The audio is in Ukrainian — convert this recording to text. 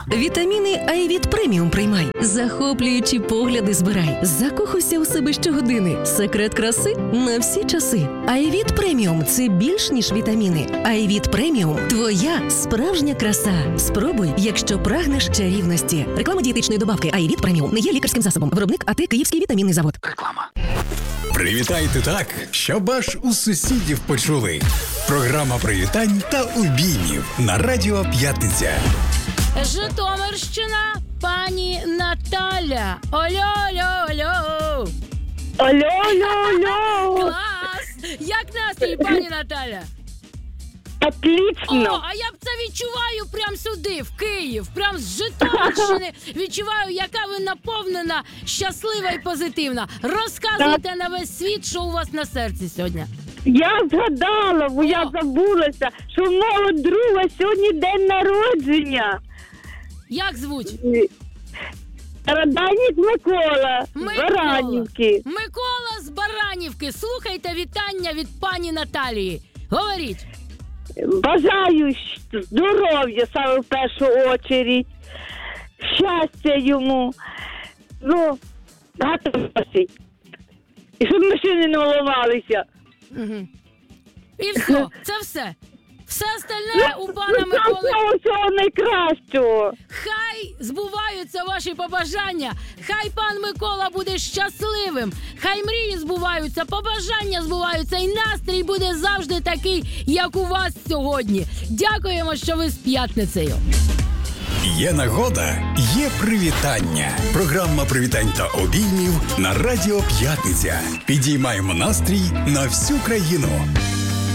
Вітаміни Айвіт Преміум приймай. Захоплюючі погляди збирай. Закохуйся у себе щогодини. Секрет краси на всі часи. Айвіт Преміум – це більш ніж вітаміни. Айвіт Преміум – твоя справжня краса. Спробуй, якщо прагнеш чарівності. Реклама дієтичної добавки Айвіт Преміум не є лікарським засобом. Виробник АТ Київський вітамінний завод. Реклама. Привітайте так, щоб аж у сусідів почули. Програма привітань та обіймів на Радіо П'ятниця. Житомирщина, пані Наталя. Алло. Алло. Клас! Як настрій, пані Наталя? Отлично. О, а я б це відчуваю прямо сюди, в Київ, прямо з Житомирщини. Відчуваю, яка ви наповнена, щаслива і позитивна. Розказуйте на весь світ, що у вас на серці сьогодні. Я згадала, бо я забулася, що в мого друга сьогодні день народження. Як звуть? Радайник Микола з Баранівки. Микола з Баранівки. Слухайте вітання від пані Наталії. Говоріть. Бажаю здоров'я саме в першу очередь, щастя йому, багато грошей. І щоб машини не ламалися. Угу. І все, це все. Все остальне у пана Миколи. Всього найкращого. Хай збуваються ваші побажання, хай пан Микола буде щасливим, хай мрії збуваються, побажання збуваються і настрій буде завжди такий, як у вас сьогодні. Дякуємо, що ви з п'ятницею. Є нагода, є привітання. Програма привітань та обіймів на Радіо П'ятниця. Підіймаємо настрій на всю країну.